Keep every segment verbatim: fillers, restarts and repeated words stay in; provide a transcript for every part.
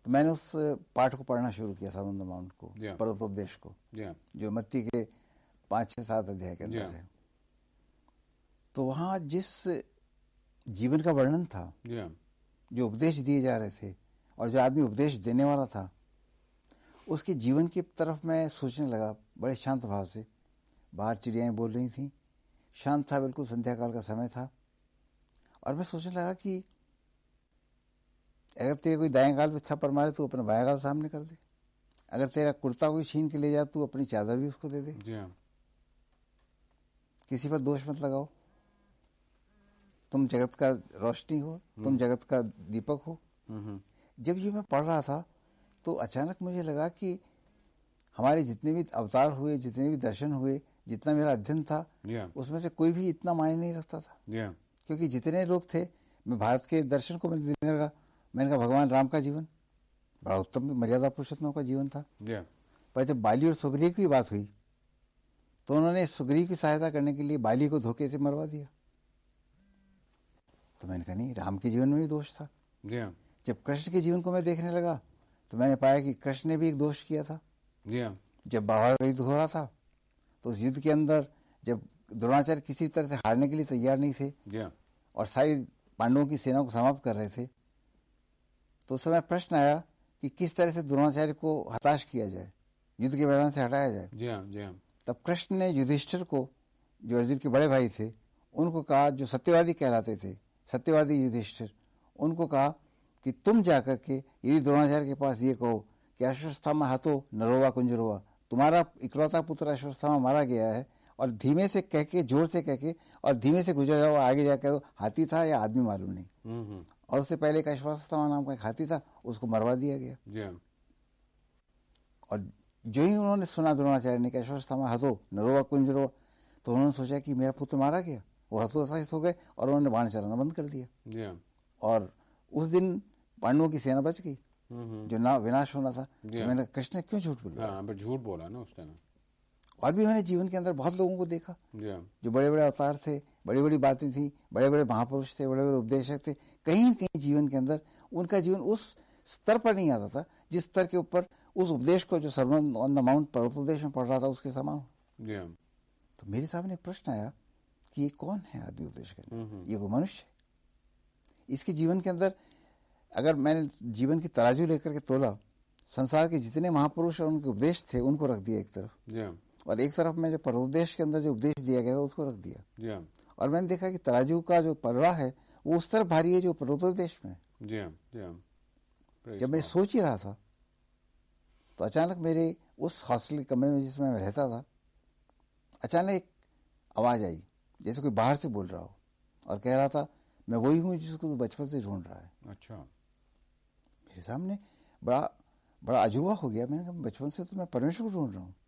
तो मैंने उस पाठ को पढ़ना शुरू किया, सर्मन ऑन द माउंट को, yeah. पर्वतोपदेश को, yeah. जो मत्ती के पांच छह सात अध्याय के अंदर yeah. है। तो वहां जिस जीवन का वर्णन था, yeah. जो उपदेश दिए जा रहे थे और जो आदमी उपदेश देने वाला था, उसके जीवन की तरफ मैं सोचने लगा बड़े शांत भाव से। बाहर चिड़ियाएं बोल रही थी, शांत था, बिल्कुल संध्या काल का समय था। और मैं सोचने लगा कि अगर तेरे कोई दाएं गाल पे थप्पड़ मारे तो अपना बाएं गाल सामने कर दे, अगर तेरा कुर्ता कोई छीन के ले जा तो अपनी चादर भी उसको दे दे। yeah. किसी पर दोष मत लगाओ। तुम जगत का रोशनी हो, तुम hmm. जगत का दीपक हो। mm-hmm. जब ये मैं पढ़ रहा था तो अचानक मुझे लगा कि हमारे जितने भी अवतार हुए, जितने भी दर्शन हुए, जितना मेरा अध्ययन था, yeah. उसमें से कोई भी इतना मायने नहीं रखता था। yeah. क्योंकि जितने लोग थे, मैं भारत के दर्शन को मैं देने लगा। मैंने कहा भगवान राम का जीवन बड़ा उत्तम मर्यादा पुरुषोत्तम का जीवन था। yeah. पर जब बाली और सुग्रीव की बात हुई तो उन्होंने सुग्रीव की सहायता करने के लिए बाली को धोखे से मरवा दिया। तो मैंने कहा नहीं, राम के जीवन में भी दोष था। yeah. जब कृष्ण के जीवन को मैं देखने लगा तो मैंने पाया कि कृष्ण ने भी एक दोष किया था। yeah. जब महाभारत युद्ध हो रहा था तो उस युद्ध के अंदर जब द्रोणाचार्य किसी तरह से हारने के लिए तैयार नहीं थे yeah. और सारी पांडवों की सेना को समाप्त कर रहे थे, तो उस समय प्रश्न आया कि किस तरह से द्रोणाचार्य को हताश किया जाए, युद्ध के मैदान से हटाया जाए। yeah. yeah. तब कृष्ण ने युधिष्ठिर को, जो अर्जुन के बड़े भाई थे, उनको कहा, जो सत्यवादी कहलाते थे, सत्यवादी युधिष्ठिर, उनको कहा कि तुम जाकर के यदि द्रोणाचार्य के पास ये कहो कि अश्वत्थामा हतो नरोवा कुंजरोवा, तुम्हारा इकलौता पुत्र अश्वत्थामा मारा गया है, और धीमे से कह के, जोर से कह के और धीमे से गुजर जाओ, आगे जाकर दो हाथी था या आदमी मालूम नहीं। mm-hmm. और उससे पहले एक अश्वत्थामा नाम का एक हाथी था, उसको मरवा दिया गया। yeah. और जो ही उन्होंने सुना द्रोणाचार्य ने कि अश्वत्थामा हतो नरोवा कुंजरोवा, तो उन्होंने सोचा कि मेरा पुत्र मारा गया, वो हतोत्साहित हो गए और उन्होंने बाण चलाना बंद कर दिया। yeah. और उस दिन पांडवों की सेना बच गई, mm-hmm. जो ना विनाश होना था। yeah. तो मैंने कृष्ण ने क्यों झूठ बोला? हाँ, झूठ बोला ना उस टाइम। और भी मैंने जीवन के अंदर बहुत लोगों को देखा yeah. जो बड़े बड़े अवतार थे, बड़ी बड़ी बातें थी, बड़े बड़े महापुरुष थे, बड़े बड़े उपदेशक थे, कहीं न कहीं जीवन के अंदर उनका जीवन उस स्तर पर नहीं आता था जिस स्तर के ऊपर उस उपदेश को, जो सर्मन ऑन द माउंट पर्वतोपदेश में पढ़ रहा था, उसके समान। yeah. तो मेरे सामने प्रश्न आया कि ये कौन है आदमी उपदेश करने? mm-hmm. ये वो मनुष्य है। इसके जीवन के अंदर अगर मैंने जीवन की तराजू लेकर के तोला, संसार के जितने महापुरुष और उनके उपदेश थे उनको रख दिया एक तरफ, yeah. और एक तरफ में जो पर्वतोपदेश के अंदर जो उपदेश दिया गया था उसको रख दिया। yeah. और मैंने देखा कि तराजू का जो पलड़ा है वो उस तरफ भारी है जो पर्वतोपदेश में। yeah. yeah. जब मैं सोच ही रहा था तो अचानक मेरे उस हॉस्टल के कमरे में जिसमें मैं रहता था, अचानक एक आवाज आई जैसे कोई बाहर से बोल रहा हो और कह रहा था, मैं वही हूं जिसको तू बचपन से ढूंढ रहा है। अच्छा। मेरे सामने बड़ा बड़ा अजूबा हो गया। मैंने कहा बचपन से तो मैं परमेश्वर को ढूंढ रहा हूं।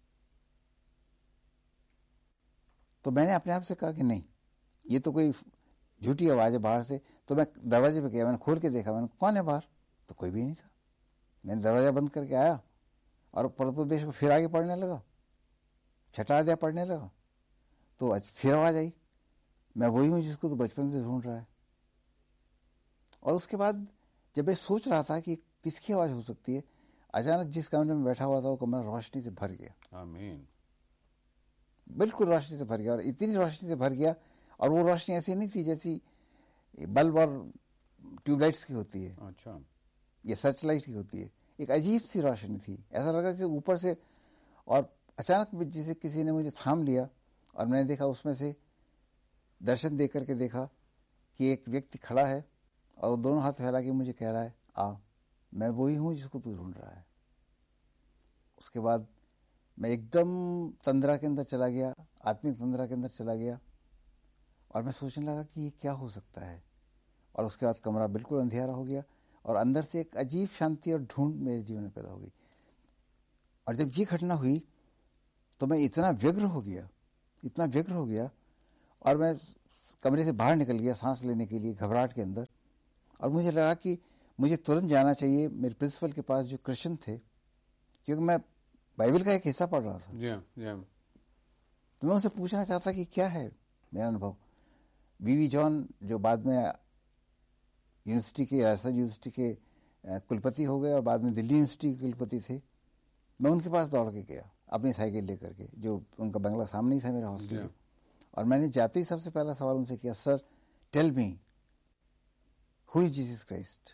तो मैंने अपने आप से कहा कि नहीं, ये तो कोई झूठी आवाज है बाहर से। तो मैं दरवाजे पे गया, मैंने खोल के देखा, मैंने कौन है बाहर, तो कोई भी नहीं था। मैंने दरवाजा बंद करके आया और पर्वतोपदेश को फिर आगे पढ़ने लगा, छठा अध्याय पढ़ने लगा। तो फिर आवाज आई, मैं वही हूं जिसको तो बचपन से ढूंढ रहा है। और उसके बाद जब मैं सोच रहा था कि किसकी आवाज हो सकती है, अचानक जिस कमरे में बैठा हुआ था वो कमरा रोशनी से भर गया। आमीन। बिल्कुल रोशनी से भर गया, और इतनी रोशनी से भर गया, और वो रोशनी ऐसी नहीं थी जैसी बल्ब और ट्यूबलाइट्स की होती है। अच्छा। ये सर्च लाइट की होती है। एक अजीब सी रोशनी थी, ऐसा लगा जैसे ऊपर से, और अचानक जैसे किसी ने मुझे थाम लिया और मैंने देखा उसमें से दर्शन दे करके देखा कि एक व्यक्ति खड़ा है और दोनों हाथ फैला के मुझे कह रहा है, आ, मैं वही हूं जिसको तू ढूंढ रहा है। उसके बाद मैं एकदम तंद्रा के अंदर चला गया, आत्मिक तंद्रा के अंदर चला गया, और मैं सोचने लगा कि ये क्या हो सकता है। और उसके बाद कमरा बिल्कुल अंधेरा हो गया और अंदर से एक अजीब शांति और ढूंढ मेरे जीवन में पैदा हो गई। और जब ये घटना हुई तो मैं इतना व्यग्र हो गया, इतना व्यग्र हो गया, और मैं कमरे से बाहर निकल गया सांस लेने के लिए घबराहट के अंदर। और मुझे लगा कि मुझे तुरंत जाना चाहिए मेरे प्रिंसिपल के पास जो क्रिश्चियन थे, क्योंकि मैं बाइबल का एक हिस्सा पढ़ रहा था। yeah, yeah. तो मैं उनसे पूछना चाहता कि क्या है मेरा अनुभव। वीवी जॉन जो बाद में यूनिवर्सिटी के, राजस्थान यूनिवर्सिटी के कुलपति हो गए और बाद में दिल्ली यूनिवर्सिटी के कुलपति थे। मैं उनके पास दौड़ के गया अपनी साइकिल लेकर के, जो उनका बंगला सामने ही था मेरा हॉस्टल के, और मैंने जाते ही सबसे पहला सवाल उनसे किया, sir tell me who is Jesus Christ.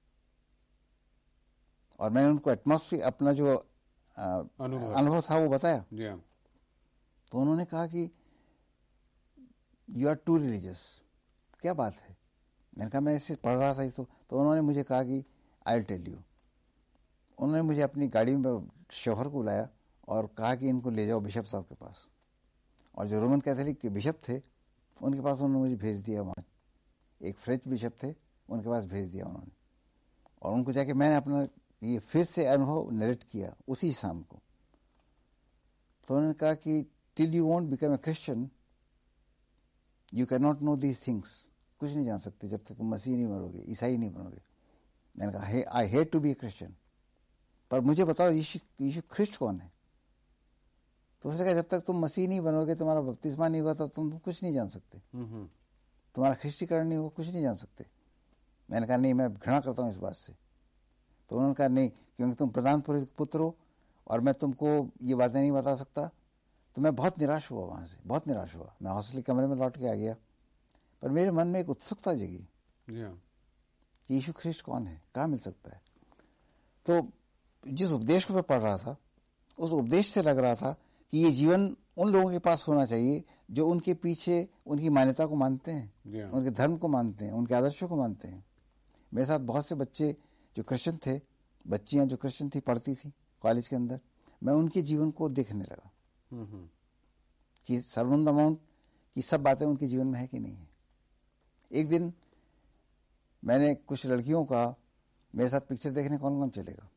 और मैंने उनको एटमॉस्फेयर, अपना जो अनुभव था वो बताया। yeah. तो उन्होंने कहा कि यू आर टू रिलीजियस। क्या बात है? मैंने कहा मैं इसे पढ़ रहा था इस तो, तो उन्होंने मुझे कहा कि आई विल टेल यू। उन्होंने मुझे अपनी गाड़ी में शोहर को बुलाया और कहा कि इनको ले जाओ बिशप साहब के पास। और जो रोमन कैथोलिक के बिशप थे उनके पास उन्होंने मुझे भेज दिया। वहाँ एक फ्रेंच बिशप थे, उनके पास भेज दिया उन्होंने। और उनको जाके मैंने अपना ये फिर से अनुभव नरेट किया उसी शाम को। तो उन्होंने कहा कि till you won't become a Christian you can not know these things. कुछ नहीं जान सकते जब तक तुम मसीह नहीं बनोगे, ईसाई नहीं बनोगे। मैंने कहा I hate to be A Christian, पर मुझे बताओ यीशु यीशु ख्रिस्ट कौन है? तो उसने कहा जब तक तुम मसीह नहीं बनोगे, तुम्हारा बपतिस्मा नहीं हुआ, तब तुम, तुम कुछ नहीं जान सकते, तुम्हारा ख्रिस्टीकरण नहीं हुआ, कुछ नहीं जान सकते। मैंने कहा नहीं, मैं घृणा करता हूँ इस बात से। तो उन्होंने कहा नहीं, क्योंकि तुम प्रधान पुत्र हो और मैं तुमको ये बातें नहीं बता सकता। तो मैं बहुत निराश हुआ, वहाँ से बहुत निराश हुआ। मैं हॉस्टल के कमरे में लौट के आ गया, पर मेरे मन में एक उत्सुकता जगी कि यीशु ख्रिस्ट कौन है, कहाँ मिल सकता है। तो जिस उपदेश को मैं पढ़ रहा था, उस उपदेश से लग रहा था कि ये जीवन उन लोगों के पास होना चाहिए जो उनके पीछे उनकी मान्यता को मानते हैं, yeah. उनके धर्म को मानते हैं, उनके आदर्शों को मानते हैं। मेरे साथ बहुत से बच्चे जो क्रिश्चियन थे, बच्चियां जो क्रिश्चियन थी, पढ़ती थी कॉलेज के अंदर। मैं उनके जीवन को देखने लगा mm-hmm. कि सर्वनंद अमाउंट की सब बातें उनके जीवन में है कि नहीं है। एक दिन मैंने कुछ लड़कियों का मेरे साथ पिक्चर देखने कौन कौन चलेगा,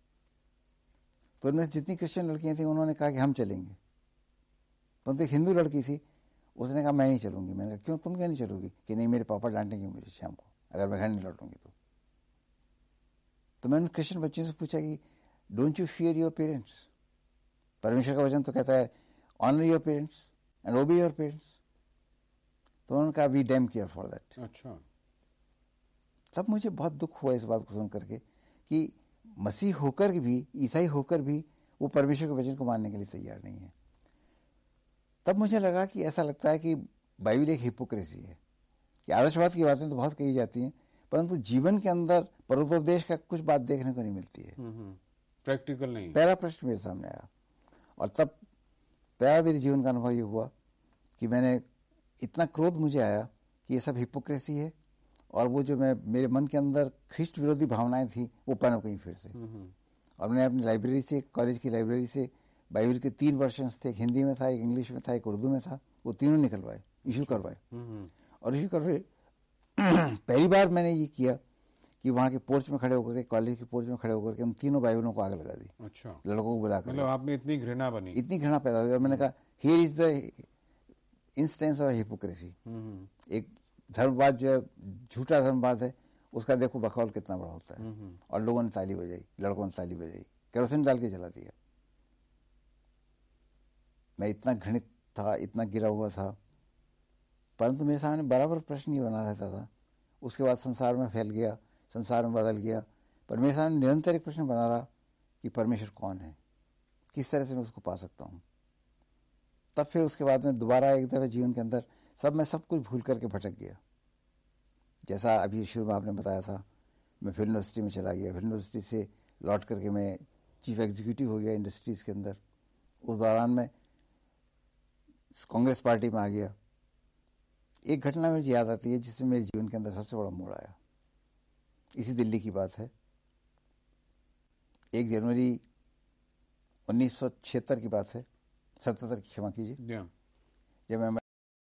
तो उनमें जितनी क्रिश्चियन लड़कियां थी उन्होंने कहा कि हम चलेंगे। परंतु एक हिंदू लड़की थी, उसने कहा मैं नहीं चलूंगी। मैंने कहा क्यों, तुम क्या नहीं चलोगी? कि नहीं, मेरे पापा डांटेंगे मुझे शाम को अगर मैं घर नहीं लौटूंगी तो। तो मैंने क्रिश्चियन बच्चों से पूछा कि don't you fear your parents? परमेश्वर का वचन तो कहता है ऑनर योर पेरेंट्स एंड ओबे योर पेरेंट्स। तो उन्होंने कहा we dam care for that. अच्छा। तब मुझे बहुत दुख हुआ इस बात को सुन करके कि मसीह होकर भी, ईसाई होकर भी वो परमेश्वर के वचन को मानने के लिए तैयार नहीं है। तब मुझे लगा कि ऐसा लगता है कि बाइबल एक हिपोक्रेसी है कि आदर्शवाद की बातें तो बहुत कही जाती हैं, परंतु जीवन के अंदर परोपदेश का कुछ बात देखने को नहीं मिलती है, प्रैक्टिकल नहीं। पहला प्रश्न मेरे सामने आया और तब पहला मेरे जीवन का अनुभव ये हुआ कि मैंने इतना क्रोध मुझे आया कि ये सब हिपोक्रेसी है, और वो जो मैं मेरे मन के अंदर ख्रिस्ट विरोधी भावनाएं थी वो पनप गई फिर से। और मैंने अपनी लाइब्रेरी से, कॉलेज की लाइब्रेरी से बाइबल के तीन वर्शंस थे, एक हिंदी में था, एक इंग्लिश में था, एक उर्दू में था, वो तीनों निकलवाए, इशू करवाए। और इशू करवाए पहली बार मैंने ये किया कि वहाँ के पोर्च में खड़े होकर के, कॉलेज के पोर्च में खड़े होकर के उन तीनों बाइबलों को आग लगा दी। अच्छा। लड़कों को बुलाकर। मतलब आप में इतनी घृणा बनी? इतनी घृणा पैदा हुई। और मैंने कहा here is the instance of hypocrisy. एक धर्मवाद जो है, झूठा धर्मवाद है, उसका देखो बखौल कितना बड़ा होता है। और लोगों ने ताली बजाई, लड़कों ने ताली बजाई, केरोसिन डाल के जला दिया। मैं इतना घृणित था, इतना गिरा हुआ था, परंतु मेरे सामने बराबर प्रश्न ही बना रहता था। उसके बाद संसार में फैल गया, संसार में बदल गया, पर मेरे सामने निरंतर एक प्रश्न बना रहा कि परमेश्वर कौन है, किस तरह से मैं उसको पा सकता हूँ। तब फिर उसके बाद में दोबारा एक दफे जीवन के अंदर सब मैं सब कुछ भूल करके भटक गया। जैसा अभी शुरू में आपने बताया था, मैं फिल्म यूनिवर्सिटी में चला गया, फिल्म यूनिवर्सिटी से लौट करके मैं चीफ एग्जीक्यूटिव हो गया इंडस्ट्रीज के अंदर। उस दौरान मैं कांग्रेस पार्टी में आ गया। एक घटना मुझे याद आती है जिसमें मेरे जीवन के अंदर सबसे बड़ा मोड़ आया। इसी दिल्ली की बात है, एक जनवरी उन्नीस सौ छिहत्तर की बात है, सतहत्तर की क्षमा कीजिए, जब मैं